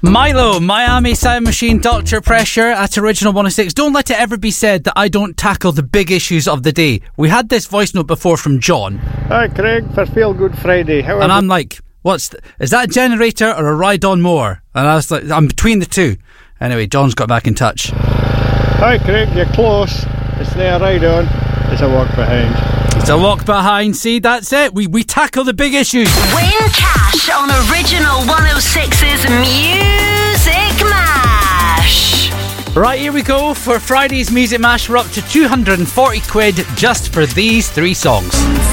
Milo, Miami Sound Machine, Dr. Pressure at Original 106. Don't let it ever be said that I don't tackle the big issues of the day. We had this voice note before from John. Hi Craig, for Feel Good Friday. And I'm like, is that a generator or a ride-on mower? And I was like, I'm between the two. Anyway, John's got back in touch. Hi Craig, you're close. It's there, ride-on. It's a walk behind. It's a walk behind. See, that's it. We tackle the big issues. Win cash on Original 106's Music Mash. Right, here we go. For Friday's Music Mash, we're up to 240 quid just for these three songs.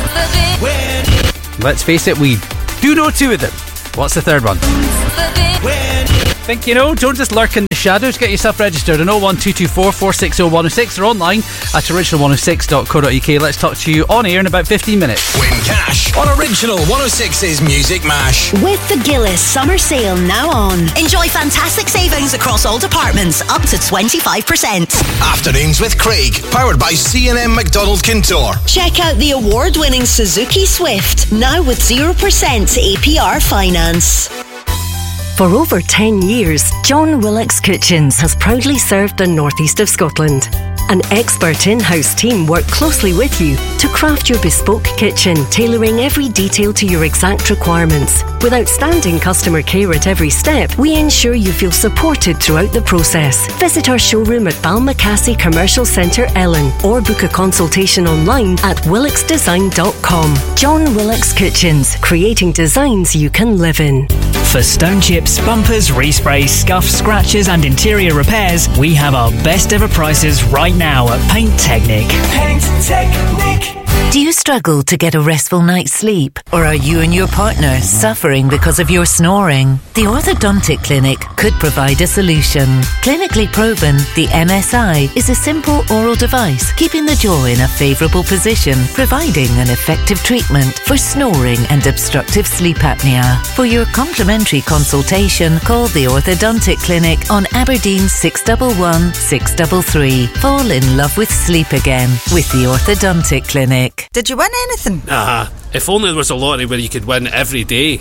Let's face it, we do know two of them. What's the third one? Think you know? Don't just lurk in the shadows. Get yourself registered on 01224 460 106 or online at original106.co.uk. Let's talk to you on air in about 15 minutes. Win cash on Original 106's Music Mash. With the Gillis Summer Sale now on. Enjoy fantastic savings across all departments, up to 25%. Afternoons with Craig, powered by C&M McDonald Kintor. Check out the award-winning Suzuki Swift, now with 0% APR finance. For over 10 years, John Willock's Kitchens has proudly served the northeast of Scotland. An expert in-house team work closely with you to craft your bespoke kitchen, tailoring every detail to your exact requirements. With outstanding customer care at every step, we ensure you feel supported throughout the process. Visit our showroom at Balmacassey Commercial Centre, Ellen, or book a consultation online at willocksdesign.com. John Willock's Kitchens, creating designs you can live in. For stone chips, bumpers, resprays, scuffs, scratches and interior repairs, we have our best ever prices right now at Paint Technic. Paint Technic. Do you struggle to get a restful night's sleep? Or are you and your partner suffering because of your snoring? The Orthodontic Clinic could provide a solution. Clinically proven, the MSI is a simple oral device keeping the jaw in a favourable position, providing an effective treatment for snoring and obstructive sleep apnea. For your complimentary consultation, call the Orthodontic Clinic on Aberdeen 611 633. Fall in love with sleep again with the Orthodontic Clinic. Did you win anything? If only there was a lottery where you could win every day.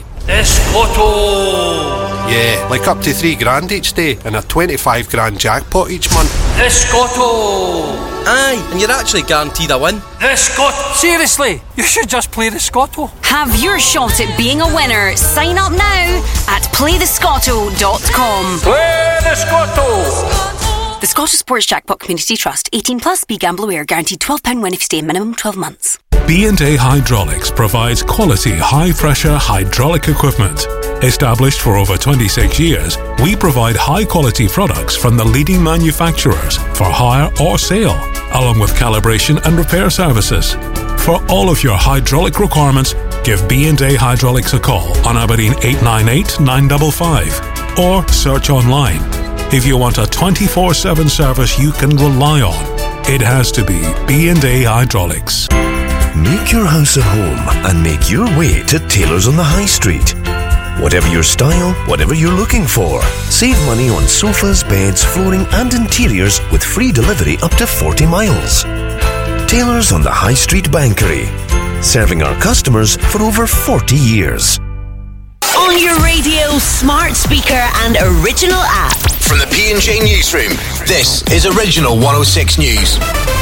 Escoto! Yeah, like up to $3,000 each day and a 25 grand jackpot each month. Escoto! Aye, and you're actually guaranteed a win. Escoto! Seriously, you should just play the Scotto. Have your shot at being a winner. Sign up now at playthescotto.com. Play the Scotto! The Scottish Sports Jackpot Community Trust. 18 plus. Be gamble aware. Guaranteed £12 win if you stay minimum 12 months. B&A Hydraulics provides quality high-pressure hydraulic equipment. Established for over 26 years, we provide high-quality products from the leading manufacturers for hire or sale, along with calibration and repair services. For all of your hydraulic requirements, give B&A Hydraulics a call on Aberdeen 898 955 or search online. If you want a 24/7 service you can rely on, it has to be B&A Hydraulics. Make your house a home and make your way to Taylor's on the High Street. Whatever your style, whatever you're looking for, save money on sofas, beds, flooring and interiors with free delivery up to 40 miles. Taylor's on the High Street Bankery, serving our customers for over 40 years. On your radio, smart speaker and original app. From the P&J Newsroom, this is Original 106 News.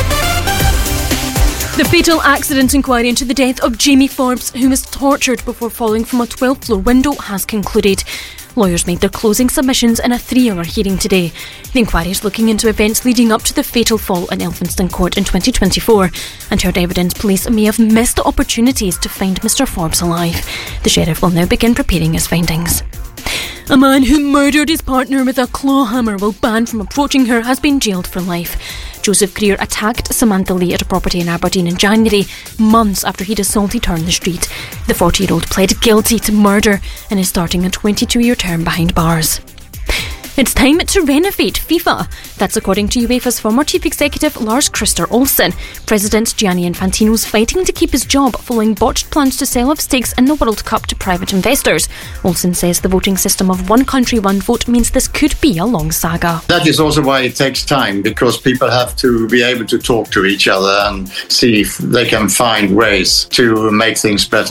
The fatal accident inquiry into the death of Jamie Forbes, who was tortured before falling from a 12th-floor window, has concluded. Lawyers made their closing submissions in a 3-hour hearing today. The inquiry is looking into events leading up to the fatal fall in Elphinstone Court in 2024 and heard evidence police may have missed opportunities to find Mr Forbes alive. The sheriff will now begin preparing his findings. A man who murdered his partner with a claw hammer while banned from approaching her has been jailed for life. Joseph Greer attacked Samantha Lee at a property in Aberdeen in January, months after he'd assaulted her in the street. The 40-year-old pled guilty to murder and is starting a 22-year term behind bars. It's time to renovate FIFA. That's according to UEFA's former chief executive Lars Christer Olsen. President Gianni Infantino's fighting to keep his job following botched plans to sell off stakes in the World Cup to private investors. Olsen says the voting system of one country, one vote means this could be a long saga. That is also why it takes time, because people have to be able to talk to each other and see if they can find ways to make things better.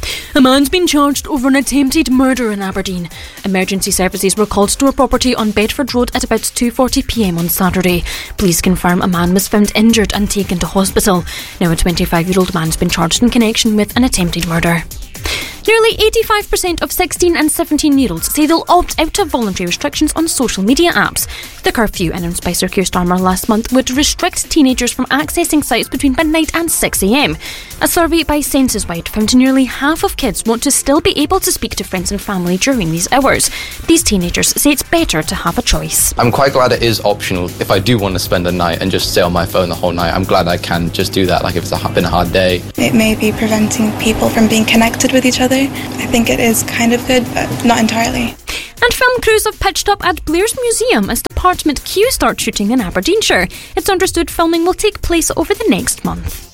A man's been charged over an attempted murder in Aberdeen. Emergency services were called to a property on Bedford Road at about 2:40pm on Saturday. Police confirm a man was found injured and taken to hospital. Now a 25-year-old man's been charged in connection with an attempted murder. Nearly 85% of 16 and 17-year-olds say they'll opt out of voluntary restrictions on social media apps. The curfew announced by Sir Keir Starmer last month would restrict teenagers from accessing sites between midnight and 6am. A survey by Censuswide found nearly half of kids want to still be able to speak to friends and family during these hours. These teenagers say it's better to have a choice. I'm quite glad it is optional. If I do want to spend a night and just stay on my phone the whole night, I'm glad I can just do that, like if it's been a hard day. It may be preventing people from being connected with each other. I think it is kind of good, but not entirely. And film crews have pitched up at Blair's Museum as Department Q starts shooting in Aberdeenshire. It's understood filming will take place over the next month.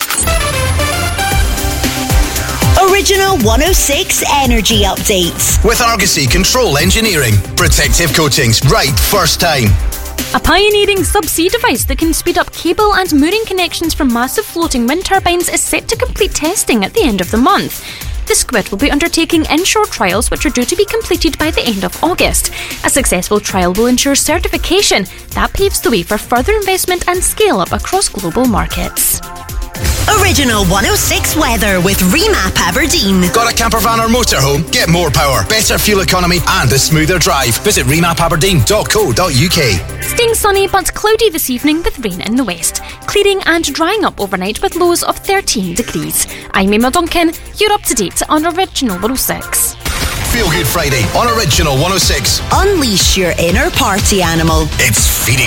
Original 106 Energy Updates. With Argosy Control Engineering. Protective coatings right first time. A pioneering subsea device that can speed up cable and mooring connections from massive floating wind turbines is set to complete testing at the end of the month. The Squid will be undertaking inshore trials which are due to be completed by the end of August. A successful trial will ensure certification. That paves the way for further investment and scale up across global markets. Original 106 weather with Remap Aberdeen. Got a camper van or motorhome? Get more power, better fuel economy and a smoother drive. Visit remapaberdeen.co.uk. Staying sunny but cloudy this evening with rain in the west. Clearing and drying up overnight with lows of 13 degrees. I'm Emma Duncan. You're up to date on Original 106. Feel Good Friday on Original 106. Unleash your inner party animal. It's feeding